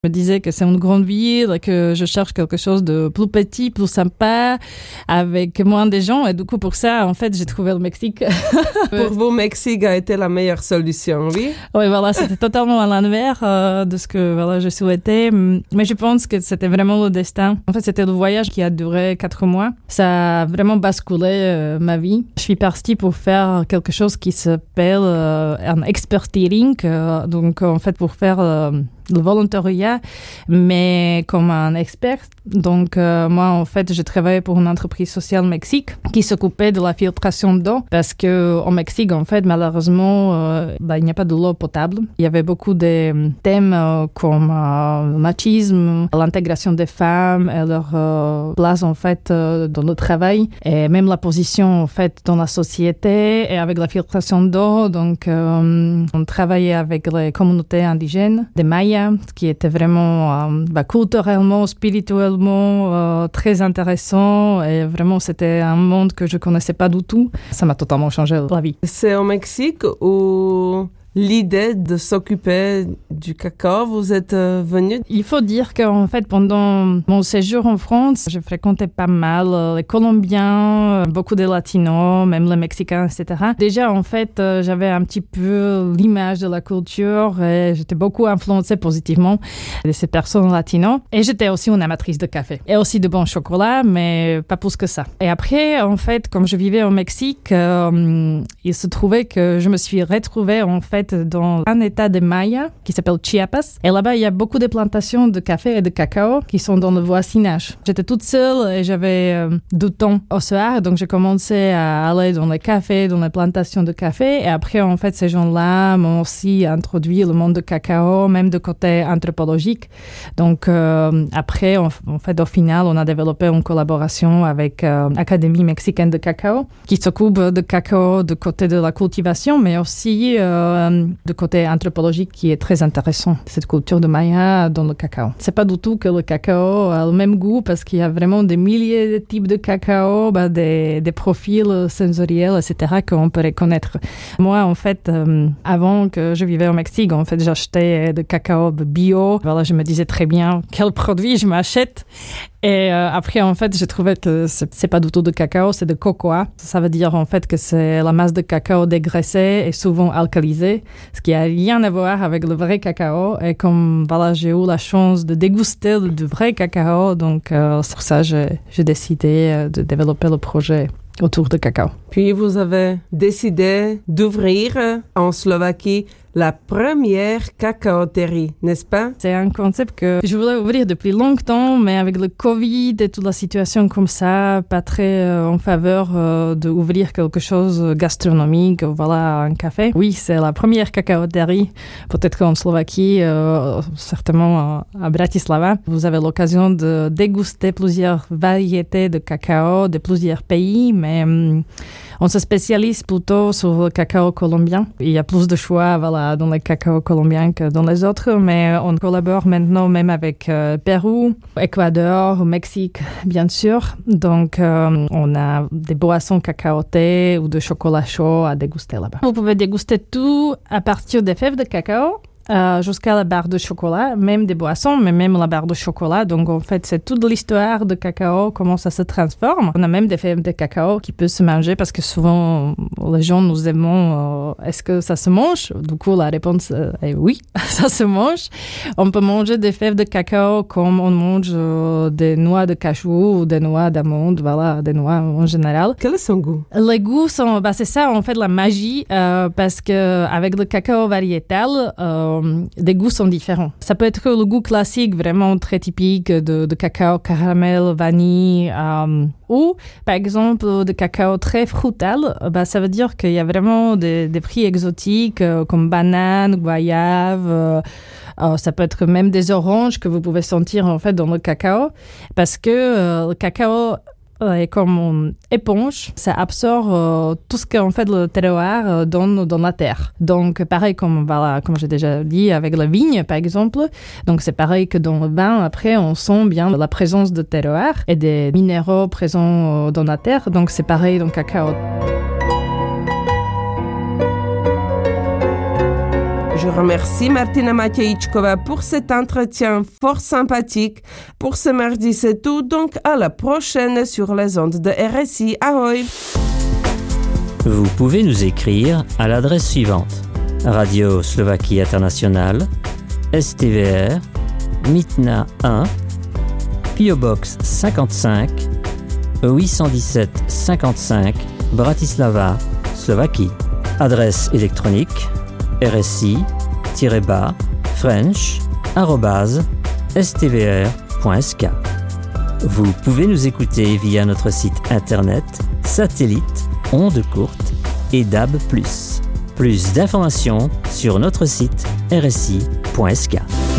Je me disais que c'est une grande ville, que je cherche quelque chose de plus petit, plus sympa, avec moins de gens. Et du coup, pour ça, en fait, j'ai trouvé le Mexique. Pour vous, Mexique a été la meilleure solution, oui? Oui, voilà, c'était totalement à l'envers de ce que voilà, je souhaitais. Mais je pense que c'était vraiment le destin. En fait, c'était le voyage qui a duré 4 mois. Ça a vraiment basculé ma vie. Je suis partie pour faire quelque chose qui s'appelle un expertise. Donc, en fait, pour faire le volontariat, mais comme un expert. Donc, moi, en fait, j'ai travaillé pour une entreprise sociale au Mexique qui s'occupait de la filtration d'eau parce qu'au Mexique, en fait, malheureusement, il n'y a pas de l'eau potable. Il y avait beaucoup de thèmes comme le machisme, l'intégration des femmes et leur place, en fait, dans le travail et même la position, en fait, dans la société et avec la filtration d'eau. Donc, on travaillait avec les communautés indigènes, des Mayas, qui était vraiment culturellement, spirituellement très intéressant et vraiment c'était un monde que je connaissais pas du tout. Ça m'a totalement changé la vie. C'est au Mexique où l'idée de s'occuper du cacao, vous êtes venu? Il faut dire qu'en fait, pendant mon séjour en France, je fréquentais pas mal les Colombiens, beaucoup de Latinos, même les Mexicains, etc. Déjà, en fait, j'avais un petit peu l'image de la culture et j'étais beaucoup influencée positivement de ces personnes latinos. Et j'étais aussi une amatrice de café et aussi de bon chocolat, mais pas plus que ça. Et après, en fait, comme je vivais au Mexique, il se trouvait que je me suis retrouvée, en fait, dans un état de Maya qui s'appelle Chiapas. Et là-bas, il y a beaucoup de plantations de café et de cacao qui sont dans le voisinage. J'étais toute seule et j'avais du temps au soir. Donc, j'ai commencé à aller dans les cafés, dans les plantations de café. Et après, en fait, ces gens-là m'ont aussi introduit le monde de cacao, même de côté anthropologique. Donc, après, en fait, au final, on a développé une collaboration avec l'Académie mexicaine de cacao qui s'occupe de cacao de côté de la cultivation, mais aussi de côté anthropologique qui est très intéressant, cette culture de Maya dans le cacao. C'est pas du tout que le cacao a le même goût parce qu'il y a vraiment des milliers de types de cacao, des profils sensoriels, etc. qu'on peut reconnaître. Moi, en fait, avant que je vivais au Mexique, en fait, j'achetais de cacao bio. Voilà, je me disais très bien quel produit je m'achète. Et après, en fait, j'ai trouvé que c'est pas du tout de cacao, c'est de cocoa. Ça veut dire, en fait, que c'est la masse de cacao dégraissée et souvent alcalisée, ce qui a rien à voir avec le vrai cacao. Et comme, voilà, j'ai eu la chance de déguster du vrai cacao, donc c'est pour ça que j'ai décidé de développer le projet autour de cacao. Puis vous avez décidé d'ouvrir en Slovaquie la première cacaoterie, n'est-ce pas? C'est un concept que je voulais ouvrir depuis longtemps, mais avec le Covid et toute la situation comme ça, pas très en faveur d'ouvrir quelque chose gastronomique, voilà, un café. Oui, c'est la première cacaoterie, peut-être qu'en Slovaquie, certainement à Bratislava. Vous avez l'occasion de déguster plusieurs variétés de cacao de plusieurs pays, mais on se spécialise plutôt sur le cacao colombien. Il y a plus de choix, voilà, dans le cacao colombien que dans les autres, mais on collabore maintenant même avec Pérou, Équateur, Mexique, bien sûr. Donc, on a des boissons cacaotées ou de chocolat chaud à déguster là-bas. Vous pouvez déguster tout à partir des fèves de cacao jusqu'à la barre de chocolat, même des boissons, mais même la barre de chocolat. Donc, en fait, c'est toute l'histoire de cacao, comment ça se transforme. On a même des fèves de cacao qui peuvent se manger parce que souvent, les gens nous demandent est-ce que ça se mange? Du coup, la réponse est oui, ça se mange. On peut manger des fèves de cacao comme on mange des noix de cachou ou des noix d'amande, voilà, des noix en général. Quel est son goût? Les goûts sont, c'est ça, en fait, la magie, parce que avec le cacao variétal, des goûts sont différents. Ça peut être le goût classique, vraiment très typique de cacao, caramel, vanille, ou par exemple de cacao très frutal. Ça veut dire qu'il y a vraiment des fruits exotiques comme banane, goyave. Ça peut être même des oranges que vous pouvez sentir en fait dans le cacao, parce que le cacao est comme une éponge, ça absorbe tout ce qu'en fait le terroir donne dans la terre. Donc pareil comme j'ai déjà dit avec la vigne par exemple, donc c'est pareil que dans le vin, après on sent bien la présence de terroir et des minéraux présents dans la terre, donc c'est pareil dans le cacao. Je remercie Martina Matejčková pour cet entretien fort sympathique. Pour ce mardi, c'est tout. Donc, à la prochaine sur les ondes de RSI. Ahoj! Vous pouvez nous écrire à l'adresse suivante: Radio Slovaquie Internationale, STVR, Mytna 1, PO Box 55, 817 55, Bratislava, Slovaquie. Adresse électronique rsi-french@stvr.sk. Vous pouvez nous écouter via notre site internet, satellite, ondes courtes et DAB+. Plus d'informations sur notre site rsi.sk.